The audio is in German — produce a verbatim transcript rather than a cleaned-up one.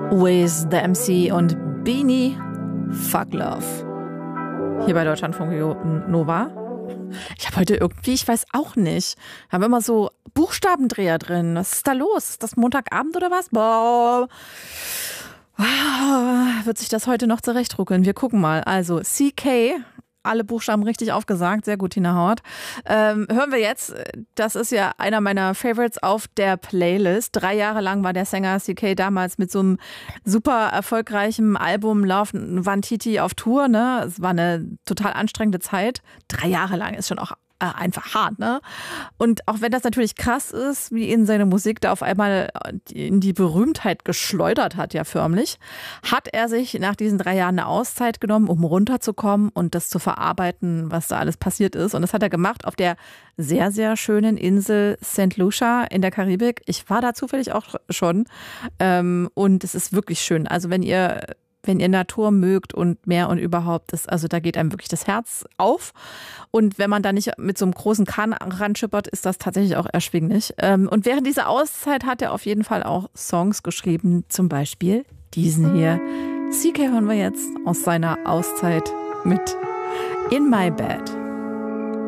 With the M C und Beanie, Fuck Love. Hier bei Deutschlandfunk Nova. Ich habe heute irgendwie, ich weiß auch nicht, haben wir immer so Buchstabendreher drin. Was ist da los? Ist das Montagabend oder was? Boah. Wird sich das heute noch zurechtruckeln? Wir gucken mal. Also C K, alle Buchstaben richtig aufgesagt. Sehr gut, Tina Howard. Ähm, hören wir jetzt, das ist ja einer meiner Favorites auf der Playlist. Drei Jahre lang war der Sänger C K damals mit so einem super erfolgreichen Album Love Nwantiti auf Tour. Ne? Es war eine total anstrengende Zeit. Drei Jahre lang ist schon auch äh, einfach hart. Ne? Und auch wenn das natürlich krass ist, wie ihn seine Musik da auf einmal in die Berühmtheit geschleudert hat, ja förmlich, hat er sich nach diesen drei Jahren eine Auszeit genommen, um runterzukommen und das zu verarbeiten, was da alles passiert ist. Und das hat er gemacht auf der sehr, sehr schönen Insel Saint Lucia in der Karibik. Ich war da zufällig auch schon. Ähm, und es ist wirklich schön. Also wenn ihr Wenn ihr Natur mögt und Meer und überhaupt, das, also da geht einem wirklich das Herz auf. Und wenn man da nicht mit so einem großen Kahn ranschippert, ist das tatsächlich auch erschwinglich. Und während dieser Auszeit hat er auf jeden Fall auch Songs geschrieben, zum Beispiel diesen hier. C K hören wir jetzt aus seiner Auszeit mit In My Bed.